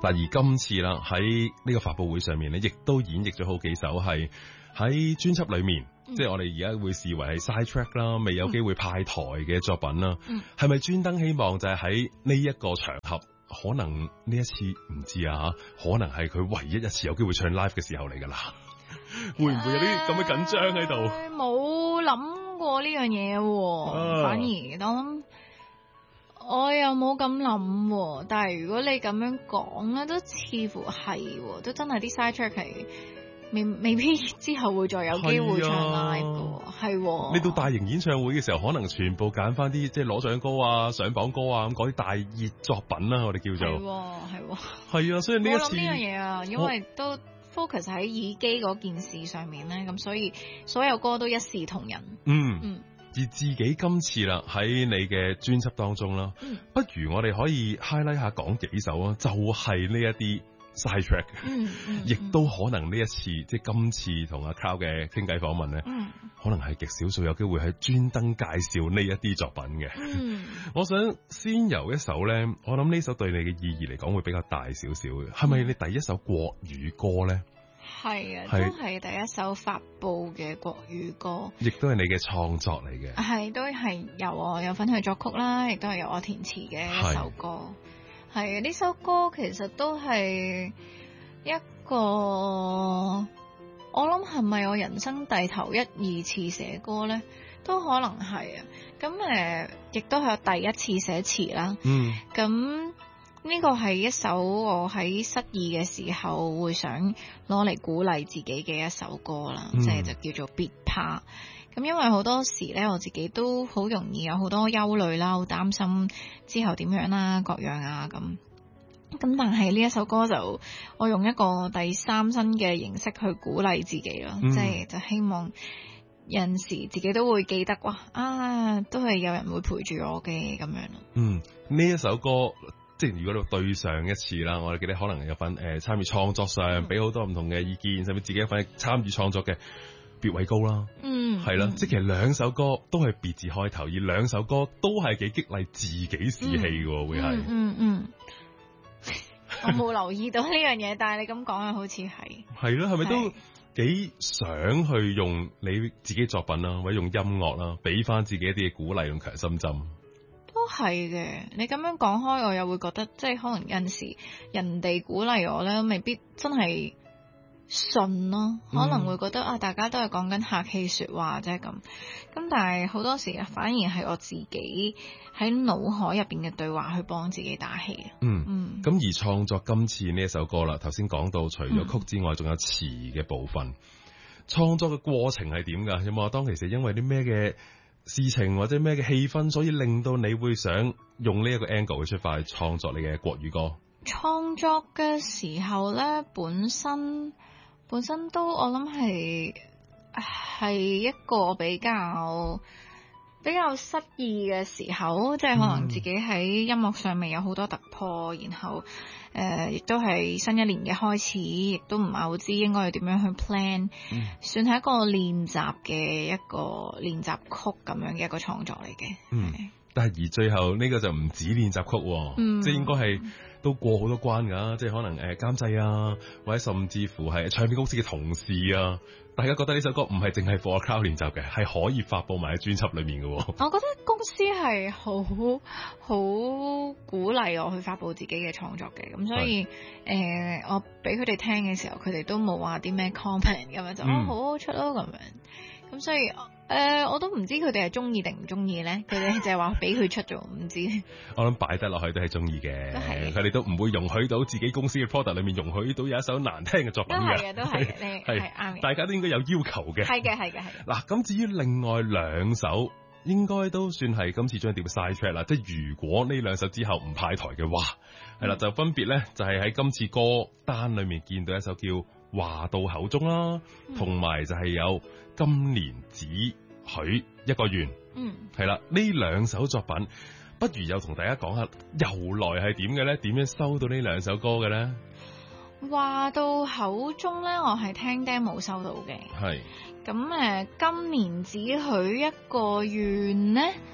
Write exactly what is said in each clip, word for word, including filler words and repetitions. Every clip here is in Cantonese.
但而今次啦，喺呢個發佈會上面咧，亦都演繹咗好幾首係喺專輯裏面，嗯、即係我哋而家會視為係 side track 啦，未有機會派台嘅作品啦。係咪專登希望就係喺呢一個場合，可能呢一次唔知啊，可能係佢唯一一次有機會唱 live 嘅時候嚟㗎啦？會唔會有啲咁嘅緊張喺度？ 冇諗過呢樣嘢喎，啊、反而我諗我又冇咁諗喎。但係如果你咁樣講咧，都似乎係喎，都真係啲 side track 係未未必之後會再有機會唱 live 嘅，係喎。 你到大型演唱會嘅時候，可能全部揀翻啲即係攞獎歌啊、上榜歌啊咁嗰啲大熱作品啦，我哋叫做係喎， 係啊，所以呢一次我諗呢樣嘢啊，因為都 focus 喺耳機嗰件事上面咧，咁所以所有歌都一視同仁。 嗯嗯，而自己今次啦喺你嘅專輯當中啦，嗯、不如我哋可以 highlight 下講幾首啊，就係呢一啲 side track，嗯嗯，亦都可能呢一次即係今次同阿 Cloud 嘅傾偈訪問咧，嗯、可能係極少數有機會係專登介紹呢一啲作品嘅。嗯、我想先由一首咧，我諗呢首對你嘅意義嚟講會比較大少少嘅，係咪你第一首國語歌咧？ 係啊，都係第一首發佈嘅國語歌， 亦都係你嘅創作嚟嘅。 係都係由我有份去作曲啦，亦都係由我填詞嘅一首歌。係啊，呢首歌其實都係一個，我諗係咪我人生第頭一二次寫歌咧？都可能係啊。咁誒，亦都係我第一次寫詞啦。嗯。咁。呢個係一首我喺失意嘅時候會想攞嚟鼓勵自己嘅一首歌啦，即係、嗯、就叫做別怕。咁因為好多時咧，我自己都好容易有好多憂慮啦，好擔心之後點樣啦，各樣啊咁。咁但係呢一首歌就我用一個第三身嘅形式去鼓勵自己咯，即係、嗯、就希望有陣時自己都會記得哇啊，都係有人會陪住我嘅咁樣咯。嗯， 呢一首歌。即係如果你對上一次啦，我哋記得可能有份誒參與創作上，俾好多唔同嘅意見，甚至自己一份參與創作嘅別位高啦，嗯，係啦，即係其實兩首歌都係別字開頭，而兩首歌都係幾激勵自己士氣嘅，會係，嗯嗯， 我冇留意到呢樣嘢，但係你咁講又好似係， 係咯，係咪都幾想去用你自己作品啦，或者用音樂啦，俾翻自己一啲嘅鼓勵同強心針。 都係嘅，你咁樣講開，我又會覺得，即係可能有陣時人哋鼓勵我咧，未必真係信咯，可能會覺得、嗯、啊，大家都係講緊客氣說話啫咁，咁但係好多時反而係我自己喺腦海入邊嘅對話去幫自己打氣。嗯嗯， 咁、嗯、而創作今次呢一首歌啦，頭先講到除咗曲之外，仲、嗯、有詞嘅部分，創作嘅過程係點噶？有冇話當其時因為啲咩嘅事情或者咩嘅氣氛，所以令到你會想用呢一個 angle 去出發去創作你嘅國語歌？ 創作嘅時候咧，本身本身都我諗係係一個比較比較失意嘅時候，即係可能自己喺音樂上面有好多突破，然後誒亦都係新一年嘅開始，亦都唔係好知應該要點樣去 plan，嗯、算係一個練習嘅一個練習曲咁樣嘅一個創作嚟嘅。 嗯，是但係而最後呢個就唔止練習曲，嗯、即係應該係都過好多關噶，即係可能誒監製啊，或者甚至乎係唱片公司嘅同事啊。大家覺得呢首歌唔係淨係 for Cloud 練習嘅，係可以發佈埋喺專輯裏面嘅。我覺得公司係好好鼓勵我去發佈自己嘅創作嘅，咁所以誒是、呃，我俾佢哋聽嘅時候，佢哋都冇話啲咩 comment 咁樣就、嗯、哦好好出咯咁樣。咁所以誒、呃，我都唔知佢哋係中意定唔中意咧。佢哋就係話俾佢出咗，唔知。我諗擺得落去都係中意嘅，佢哋都唔會容許到自己公司嘅 product 裏面容許到有一首難聽嘅作品嘅。 都係嘅，都係嘅，你係啱嘅。 大家都應該有要求嘅。 係嘅，係嘅，係嘅。 嗱，咁至於另外兩首，應該都算係今次張碟嘅 side track 啦。即係如果呢兩首之後唔派台嘅話，係啦、嗯，就分別咧就係喺今次歌單裏面見到一首叫話到口中啦，同埋、嗯、就係有今年只許一個願，嗯，係啦，呢兩首作品，不如又同大家講下由來係點嘅咧？點樣收到呢兩首歌嘅咧？ 話到口中咧，我係聽 demo 收到嘅，係咁誒，今年只許一個願咧，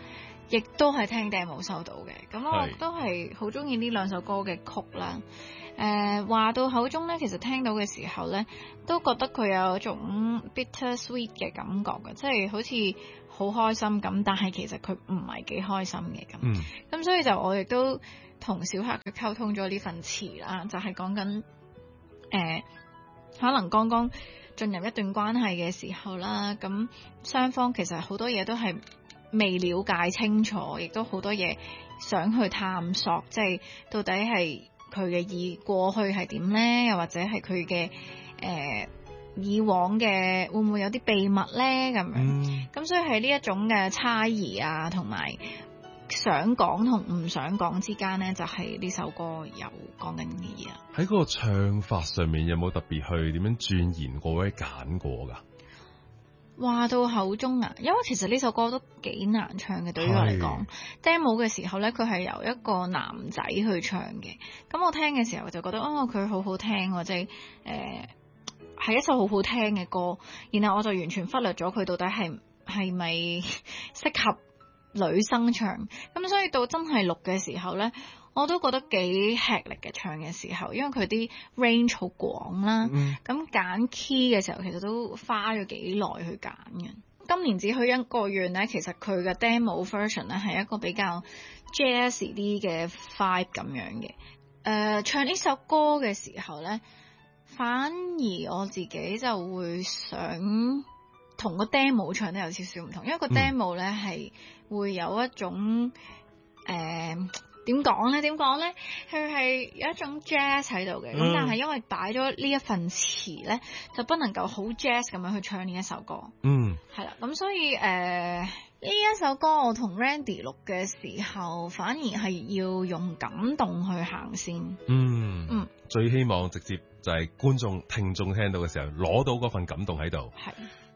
亦都係聽 demo 收到嘅。咁我係都係好中意呢兩首歌嘅曲啦。誒、呃、話到口中咧，其實聽到嘅時候咧，都覺得佢有一種 bitter sweet 嘅感覺嘅，即係好似好開心咁，但係其實佢唔係幾開心嘅咁。咁、嗯、所以就我亦都同小客佢溝通咗呢份詞啦，就係講緊誒可能剛剛進入一段關係嘅時候啦，咁雙方其實好多嘢都係未了解清楚，亦都好多嘢想去探索，即係到底係佢嘅以過去係點咧，又或者係佢嘅誒以往嘅會唔會有啲秘密咧咁樣，咁、嗯、所以係呢一種嘅猜疑啊，同埋想講同唔想講之間咧，就係、是、呢首歌有講緊嘅嘢啊。 喺嗰個唱法上面有冇特別去點樣鑽研過或者揀過㗎？ 話到口中啊，因為其實呢首歌都幾難唱嘅，對於我嚟講。demo 嘅時候咧，佢係由一個男仔去唱嘅。咁我聽嘅時候就覺得，哦，佢好好聽喎，即係誒係一首好好聽嘅歌。然後我就完全忽略咗佢到底係係咪適合女生唱。咁所以到真係錄嘅時候咧，我都覺得幾吃力嘅唱嘅時候，因為佢啲 range 好廣啦，咁揀、嗯、key 嘅時候其實都花咗幾耐去揀嘅。今年只許一個願咧，其實佢嘅 demo version 咧係一個比較 jazzy 啲嘅 vibe 咁樣嘅。誒、呃，唱呢首歌嘅時候咧，反而我自己就會想同個 demo 唱得有少少唔同，因為個 demo 咧係會有一種誒。呃點講咧？點講咧？佢係有一種 jazz 喺度嘅，咁、嗯、但係因為擺咗呢一份詞咧，就不能夠好 jazz 咁樣去唱呢一首歌。嗯，係啦，咁所以誒呢、呃、一首歌我同 Randy 錄嘅時候，反而係要用感動去行先。嗯嗯， 最希望直接就係觀眾聽眾聽到嘅時候，攞到嗰份感動喺度。係。